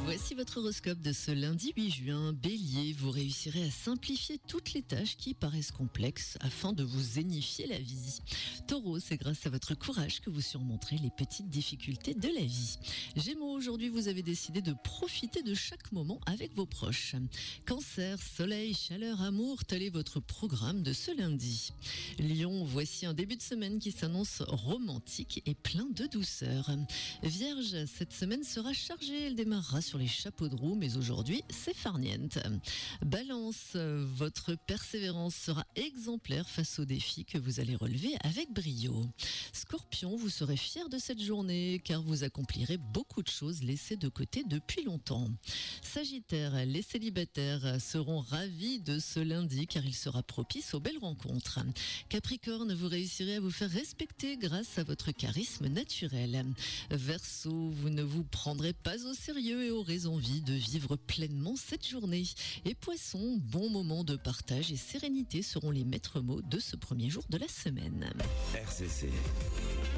Voici votre horoscope de ce lundi 8 juin. Bélier, vous réussirez à simplifier toutes les tâches qui paraissent complexes afin de vous zénifier la vie. Taureau, c'est grâce à votre courage que vous surmonterez les petites difficultés de la vie. Gémeaux, aujourd'hui vous avez décidé de profiter de chaque moment avec vos proches. Cancer, soleil, chaleur, amour, tel est votre programme de ce lundi. Lion, voici un début de semaine qui s'annonce romantique et plein de douceur. Vierge, cette semaine sera chargée, elle démarrera sur les chapeaux de roue, mais aujourd'hui c'est farniente. Balance, votre persévérance sera exemplaire face aux défis que vous allez relever avec brio. Scorpion, vous serez fier de cette journée car vous accomplirez beaucoup de choses laissées de côté depuis longtemps. Sagittaire, les célibataires seront ravis de ce lundi car il sera propice aux belles rencontres. Capricorne, vous réussirez à vous faire respecter grâce à votre charisme naturel. Verseau, vous ne vous prendrez pas au sérieux et aurez envie de vivre pleinement cette journée. Et Poisson, bon moment de partage et sérénité seront les maîtres mots de ce premier jour de la semaine. RCC.